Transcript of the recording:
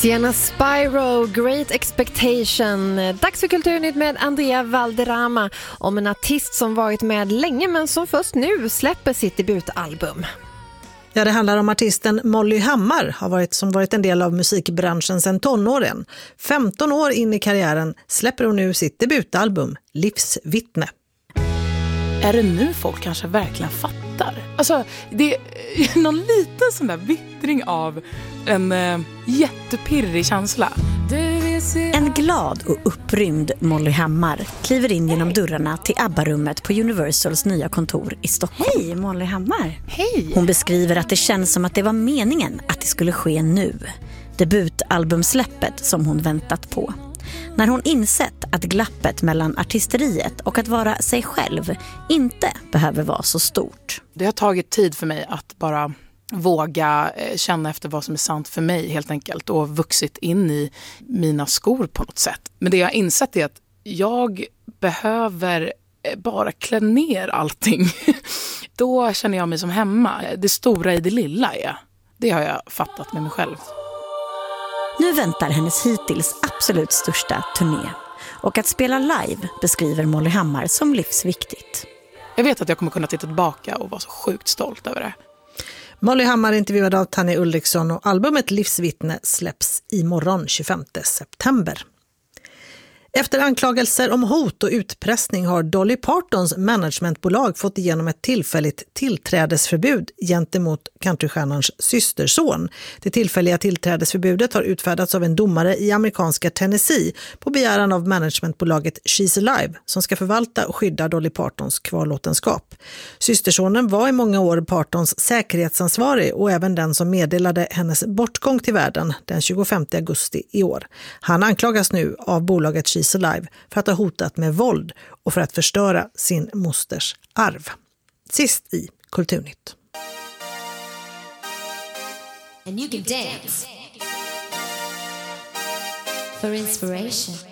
Sienna Spyro, Great Expectation. Dags för Kulturnytt med Andrea Valderrama om en artist som varit med länge men som först nu släpper sitt debutalbum. Ja, det handlar om artisten Molly Hammar, som varit en del av musikbranschen sedan tonåren. 15 år in i karriären släpper hon nu sitt debutalbum, Livsvittne. Är det nu folk kanske verkligen fattar? Alltså, det är någon liten sån där vittring av en jättepirrig känsla. En glad och upprymd Molly Hammar kliver in genom dörrarna till ABBA-rummet på Universals nya kontor i Stockholm. Hej, Molly Hammar. Hej! Hon beskriver att det känns som att det var meningen att det skulle ske nu. Debutalbumsläppet som hon väntat på. När hon insett att glappet mellan artisteriet och att vara sig själv inte behöver vara så stort. Det har tagit tid för mig att bara våga känna efter vad som är sant för mig helt enkelt och vuxit in i mina skor på något sätt. Men det jag har insett är att jag behöver bara klä ner allting. Då känner jag mig som hemma. Det stora i det lilla är. Det har jag fattat med mig själv. Nu väntar hennes hittills absolut största turné. Och att spela live beskriver Molly Hammar som livsviktigt. Jag vet att jag kommer kunna titta tillbaka och vara så sjukt stolt över det. Molly Hammar intervjuad av Tanja Ulriksson och albumet Livsvittne släpps imorgon 25 september. Efter anklagelser om hot och utpressning har Dolly Partons managementbolag fått igenom ett tillfälligt tillträdesförbud gentemot countrystjärnans systerson. Det tillfälliga tillträdesförbudet har utfärdats av en domare i amerikanska Tennessee på begäran av managementbolaget She's Alive som ska förvalta och skydda Dolly Partons kvarlåtenskap. Systersonen var i många år Partons säkerhetsansvarig och även den som meddelade hennes bortgång till världen den 25 augusti i år. Han anklagas nu av bolaget She's Alive för att ha hotat med våld och för att förstöra sin mosters arv. Sist i Kulturnytt. And you can dance for inspiration.